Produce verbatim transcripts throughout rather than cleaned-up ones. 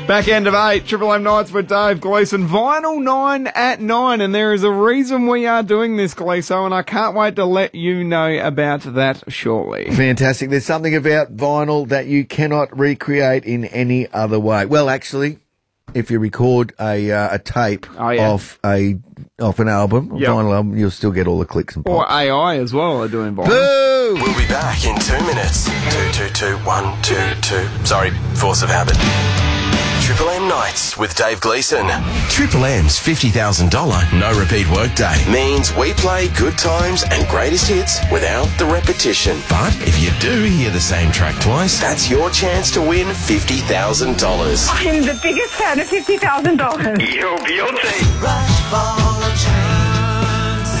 Back end of eight, Triple M Nights with Dave Gleeson. Vinyl nine at nine, and there is a reason we are doing this, Gleeso, and I can't wait to let you know about that shortly. Fantastic. There's something about vinyl that you cannot recreate in any other way. Well, actually, if you record a uh, a tape oh, yeah. off a off an album, a yep. vinyl album, you'll still get all the clicks and pops. Or A I as well are doing vinyl. Boo! We'll be back in two minutes. Two, two, two, one, two, two. Sorry, force of habit. Triple M Nights with Dave Gleeson. Triple M's fifty thousand dollars no repeat workday means we play good times and greatest hits without the repetition. But if you do hear the same track twice, that's your chance to win fifty thousand dollars. I'm the biggest fan of fifty thousand dollars. Yo, Beyonce. Rush for a chance.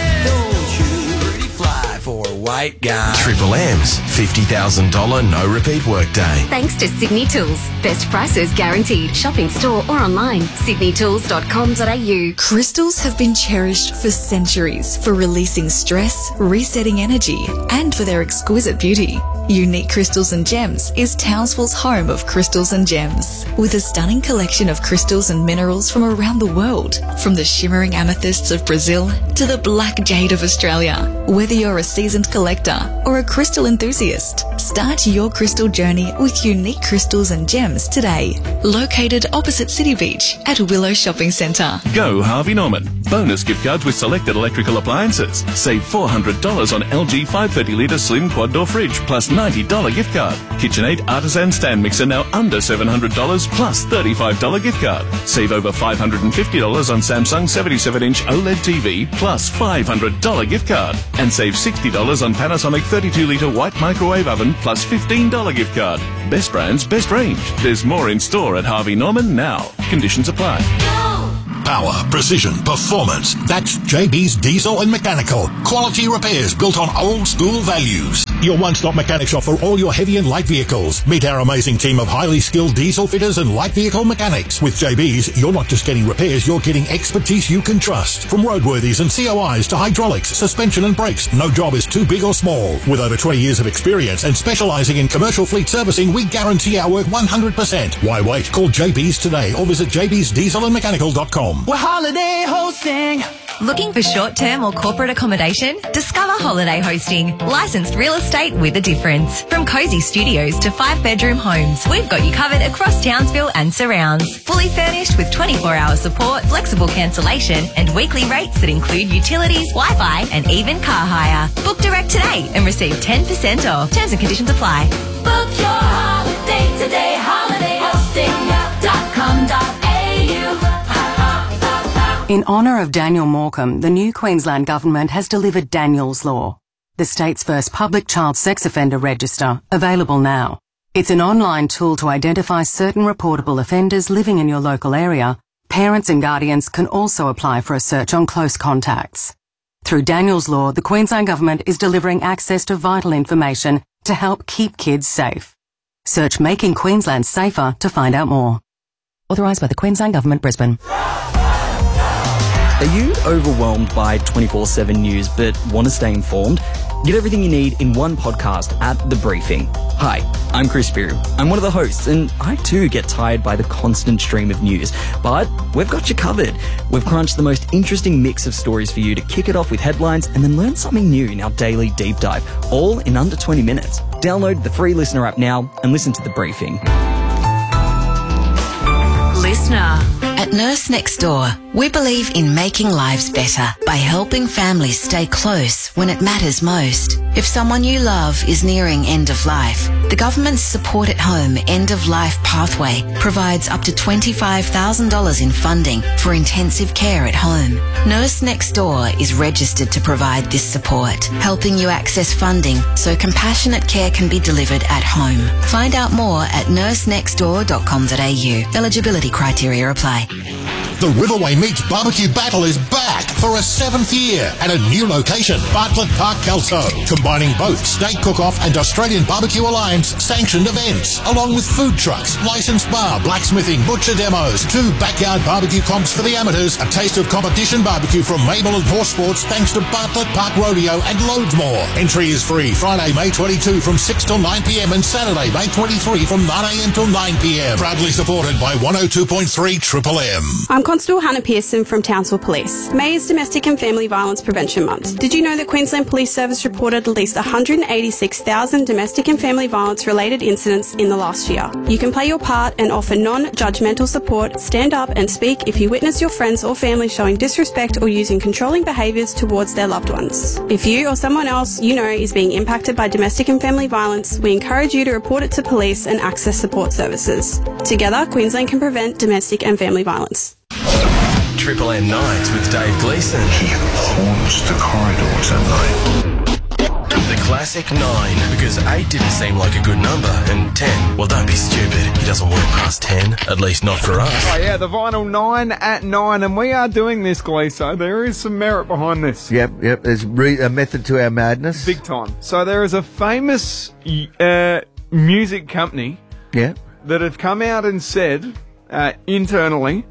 Don't you pretty fly for a white guy. Triple M's fifty thousand dollars no repeat workday. Thanks to Sydney Tools. Best prices guaranteed. Shopping store or online. sydney tools dot com dot a u. Crystals have been cherished for centuries for releasing stress, resetting energy, and for their exquisite beauty. Unique Crystals and Gems is Townsville's home of crystals and gems, with a stunning collection of crystals and minerals from around the world, from the shimmering amethysts of Brazil to the black jade of Australia. Whether you're a seasoned collector or a crystal enthusiast, start your crystal journey with Unique Crystals and Gems today. Located opposite City Beach at Willow Shopping Centre. Go Harvey Norman. Bonus gift cards with selected electrical appliances. Save four hundred dollars on L G five hundred thirty litre slim quad door fridge plus ninety dollars gift card. KitchenAid Artisan stand mixer now under seven hundred dollars plus thirty-five dollars gift card. Save over five hundred fifty dollars on Samsung seventy-seven inch OLED T V plus five hundred dollars gift card. And save sixty dollars on Panasonic thirty-two litre white microwave oven plus fifteen dollars gift card. Best brands, best range. There's more in store at Harvey Norman now. Conditions apply. Power, precision, performance. That's J B's Diesel and Mechanical. Quality repairs built on old school values. Your one-stop mechanic shop for all your heavy and light vehicles. Meet our amazing team of highly skilled diesel fitters and light vehicle mechanics. With J B's, you're not just getting repairs, you're getting expertise you can trust. From roadworthies and C O Is to hydraulics, suspension and brakes, no job is too big or small. With over twenty years of experience and specialising in commercial fleet servicing, we guarantee our work one hundred percent. Why wait? Call J B's today or visit j b's diesel and mechanical dot com. We're holiday hosting. Looking for short-term or corporate accommodation? Discover Holiday Hosting. Licensed real estate with a difference. From cosy studios to five-bedroom homes, we've got you covered across Townsville and surrounds. Fully furnished with twenty-four hour support, flexible cancellation, and weekly rates that include utilities, Wi-Fi, and even car hire. Book direct today and receive ten percent off. Terms and conditions apply. Book your holiday today. holiday hosting dot com dot a u. In honour of Daniel Morecambe, the new Queensland Government has delivered Daniel's Law, the state's first public child sex offender register, available now. It's an online tool to identify certain reportable offenders living in your local area. Parents and guardians can also apply for a search on close contacts. Through Daniel's Law, the Queensland Government is delivering access to vital information to help keep kids safe. Search Making Queensland Safer to find out more. Authorised by the Queensland Government, Brisbane. Are you overwhelmed by twenty-four seven news but want to stay informed? Get everything you need in one podcast at The Briefing. Hi, I'm Chris Spear. I'm one of the hosts, and I too get tired by the constant stream of news. But we've got you covered. We've crunched the most interesting mix of stories for you to kick it off with headlines and then learn something new in our daily deep dive, all in under twenty minutes. Download the free Listener app now and listen to The Briefing. Listener. At Nurse Next Door, we believe in making lives better by helping families stay close when it matters most. If someone you love is nearing end of life, the government's Support at Home End of Life Pathway provides up to twenty-five thousand dollars in funding for intensive care at home. Nurse Next Door is registered to provide this support, helping you access funding so compassionate care can be delivered at home. Find out more at nurse next door dot com dot a u. Eligibility criteria apply. The Riverway Meats Barbecue Battle is back for a seventh year at a new location, Bartlett Park, Kelso, combining both State Cook-Off and Australian Barbecue Alliance sanctioned events, along with food trucks, licensed bar, blacksmithing, butcher demos, two backyard barbecue comps for the amateurs, a taste of competition barbecue from Mabel and Horse Sports thanks to Bartlett Park Rodeo, and loads more. Entry is free Friday, May twenty-second from six till nine p.m. and Saturday, May twenty-third from nine a.m. till nine p.m. Proudly supported by one oh two point three Triple M. I'm Constable Hannah Pearson from Townsville Police. May is Domestic and Family Violence Prevention Month. Did you know that Queensland Police Service reported at least one hundred eighty-six thousand domestic and family violence related incidents in the last year? You can play your part and offer non-judgmental support, stand up and speak if you witness your friends or family showing disrespect or using controlling behaviours towards their loved ones. If you or someone else you know is being impacted by domestic and family violence, we encourage you to report it to police and access support services. Together, Queensland can prevent domestic and family violence. Triple M Nights with Dave Gleeson. He haunts the corridors at night. The classic nine, because eight didn't seem like a good number, and ten, well, don't be stupid. He doesn't work past ten, at least not for us. Oh yeah, the vinyl nine at nine, and we are doing this, Gleeso. There is some merit behind this. Yep, yep. There's re- a method to our madness. Big time. So there is a famous uh, music company yeah. that have come out and said uh, internally,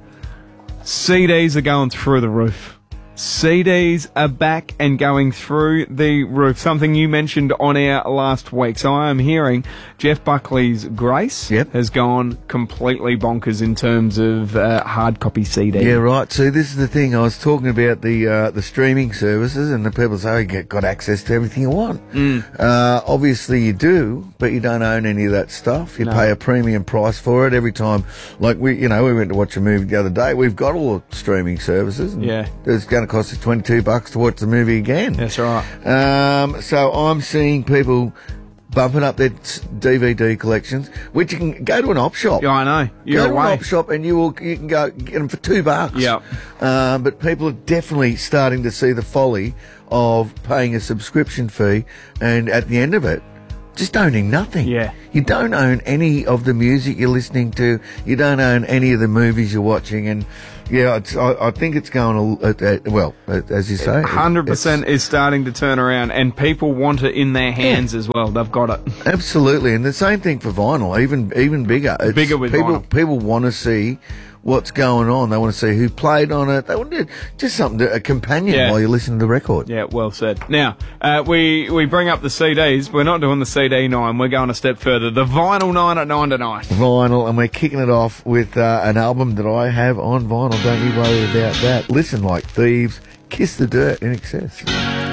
C Ds are going through the roof. C Ds are back and going through the roof, something you mentioned on our last week. So I am hearing Jeff Buckley's Grace yep. has gone completely bonkers in terms of uh, hard copy C D. Yeah, right. So this is the thing. I was talking about the uh, the streaming services, and the people say, oh, you get, got access to everything you want. Mm. Uh, obviously you do, but you don't own any of that stuff. You No. pay a premium price for it every time. Like, we, you know, we went to watch a movie the other day. We've got all the streaming services. And Yeah. it's going to cost us twenty-two bucks to watch the movie again. That's right. Um, so I'm seeing people bumping up their D V D collections, which you can go to an op shop. Yeah, I know. You're go to away. an op shop and you will you can go get them for two bucks. Yeah. Um, but people are definitely starting to see the folly of paying a subscription fee, and at the end of it, just owning nothing. Yeah. You don't own any of the music you're listening to. You don't own any of the movies you're watching. And yeah, it's, I, I think it's going, uh, uh, well, uh, as you say. one hundred percent is starting to turn around, and people want it in their hands Yeah. as well. They've got it. Absolutely. And the same thing for vinyl, even even bigger. It's Bigger with people, vinyl. People want to see what's going on. They want to see who played on it. They want to, just something, to, a companion Yeah. while you're listening to the record. Yeah, well said. Now, uh, we, we bring up the C Ds. We're not doing the C D nine. We're going a step further. The vinyl nine at nine tonight. Vinyl, and we're kicking it off with uh, an album that I have on vinyl. Don't you worry about that. Listen Like Thieves, Kiss the Dirt in Excess.